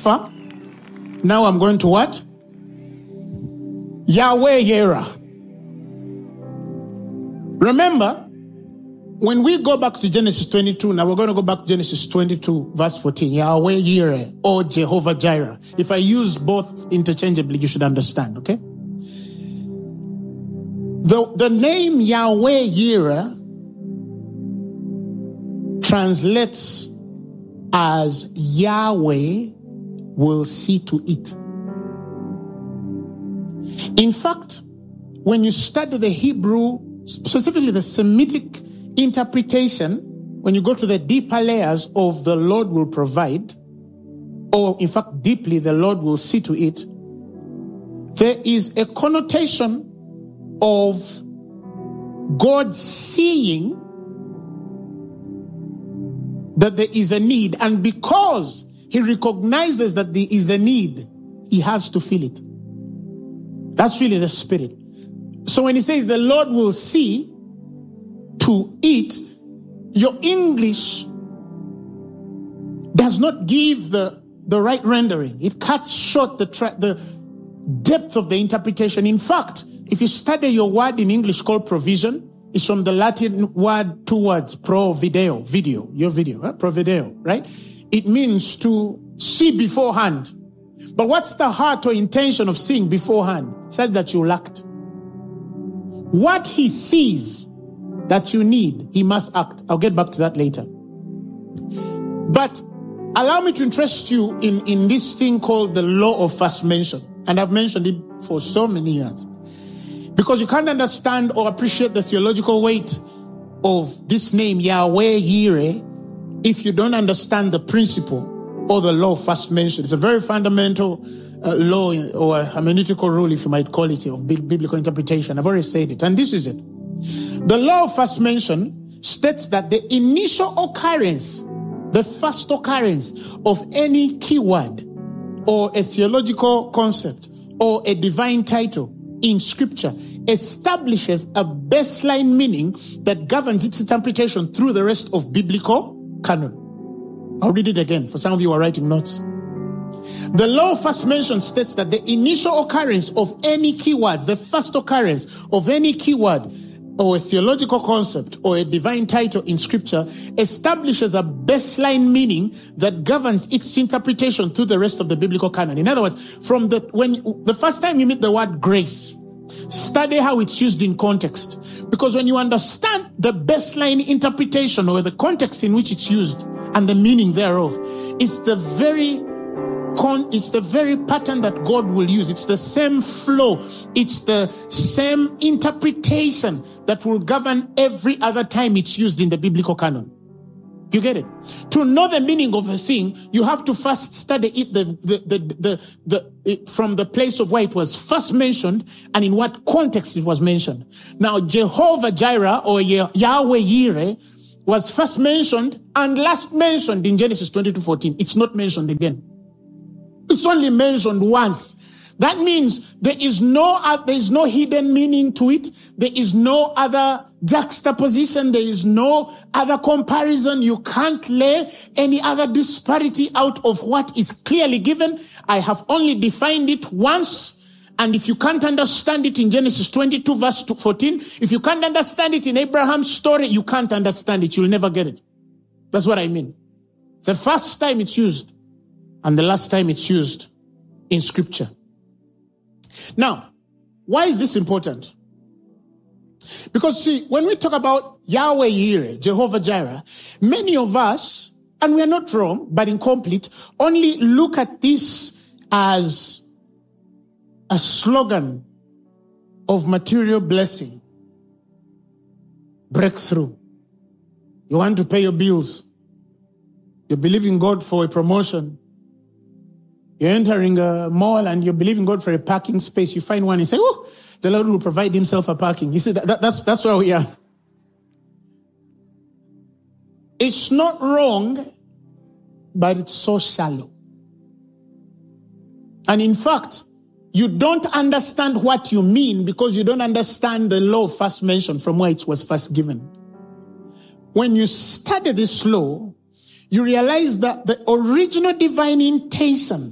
far. Now I'm going to what? Yahweh Yireh. Remember, when we go back to Genesis 22, now we're going to go back to Genesis 22, verse 14. Yahweh Yireh or Jehovah Jireh. If I use both interchangeably, you should understand, okay? The name Yahweh Yireh translates as Yahweh will see to it. In fact, when you study the Hebrew, specifically the Semitic interpretation, when you go to the deeper layers of the Lord will provide, or in fact deeply the Lord will see to it, there is a connotation of God seeing that there is a need, and because he recognizes that there is a need, he has to feel it. That's really the spirit. So when he says the Lord will see to it, your English does not give the right rendering. It cuts short the depth of the interpretation. In fact, if you study your word in English called provision, it's from the Latin word, two words, provideo, video, your video, provideo, right? It means to see beforehand. But what's the heart or intention of seeing beforehand? It says that you lacked. What he sees that you need, he must act. I'll get back to that later. But allow me to interest you in this thing called the law of first mention. And I've mentioned it for so many years. Because you can't understand or appreciate the theological weight of this name, Yahweh Yireh, if you don't understand the principle or the law of first mention. It's a very fundamental law or hermeneutical rule, if you might call it, of biblical interpretation. I've already said it. And this is it. The law of first mention states that the initial occurrence, the first occurrence of any keyword or a theological concept or a divine title in scripture establishes a baseline meaning that governs its interpretation through the rest of biblical canon. I'll read it again for some of you who are writing notes. The law of first mention states that the initial occurrence of any keywords, the first occurrence of any keyword or a theological concept or a divine title in scripture establishes a baseline meaning that governs its interpretation through the rest of the biblical canon. In other words, when the first time you meet the word grace, study how it's used in context. Because when you understand the baseline interpretation or the context in which it's used and the meaning thereof, it's the very pattern that God will use. It's the same flow. It's the same interpretation that will govern every other time it's used in the biblical canon. You get it? To know the meaning of a thing, you have to first study it from the place of where it was first mentioned and in what context it was mentioned. Now, Jehovah Jireh or Yahweh Yireh was first mentioned and last mentioned in Genesis 22:14. It's not mentioned again. It's only mentioned once. That means there is no hidden meaning to it. There is no other juxtaposition. There is no other comparison. You can't lay any other disparity out of what is clearly given. I have only defined it once. And if you can't understand it in Genesis 22 verse 14, if you can't understand it in Abraham's story, you can't understand it. You'll never get it. That's what I mean. The first time it's used and the last time it's used in scripture. Now, why is this important? Because see, when we talk about Yahweh Yireh, Jehovah Jireh, many of us, and we are not wrong, but incomplete, only look at this as a slogan of material blessing, breakthrough. You want to pay your bills. You believe in God for a promotion. You're entering a mall and you believe in God for a parking space. You find one and say, oh, the Lord will provide himself a parking. You see, that's where we are. It's not wrong, but it's so shallow. And in fact, you don't understand what you mean because you don't understand the law first mentioned from where it was first given. When you study this law, you realize that the original divine intention